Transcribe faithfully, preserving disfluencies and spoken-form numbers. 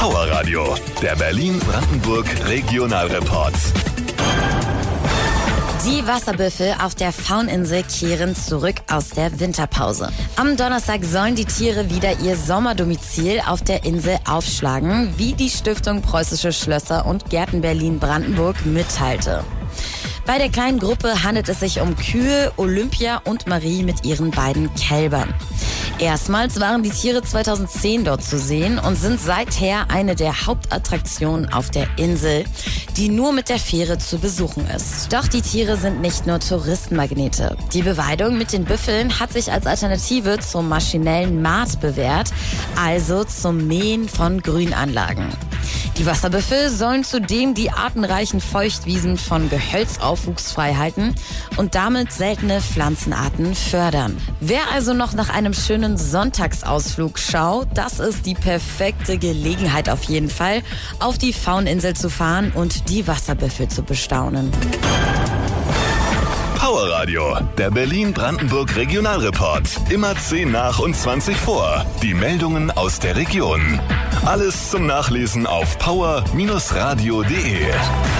Power Radio, der Berlin-Brandenburg Regionalreport. Die Wasserbüffel auf der Fauninsel kehren zurück aus der Winterpause. Am Donnerstag sollen die Tiere wieder ihr Sommerdomizil auf der Insel aufschlagen, wie die Stiftung Preußische Schlösser und Gärten Berlin-Brandenburg mitteilte. Bei der kleinen Gruppe handelt es sich um Kühe, Olympia und Marie mit ihren beiden Kälbern. Erstmals waren die Tiere zweitausendzehn dort zu sehen und sind seither eine der Hauptattraktionen auf der Insel, die nur mit der Fähre zu besuchen ist. Doch die Tiere sind nicht nur Touristenmagnete. Die Beweidung mit den Büffeln hat sich als Alternative zum maschinellen Maat bewährt, also zum Mähen von Grünanlagen. Die Wasserbüffel sollen zudem die artenreichen Feuchtwiesen von Gehölzaufwuchs frei halten und damit seltene Pflanzenarten fördern. Wer also noch nach einem schönen Sonntagsausflug schaut, das ist die perfekte Gelegenheit auf jeden Fall, auf die Fauninsel zu fahren und die Wasserbüffel zu bestaunen. Power Radio, der Berlin-Brandenburg Regionalreport. Immer zehn nach und zwanzig vor. Die Meldungen aus der Region. Alles zum Nachlesen auf power Bindestrich radio punkt de.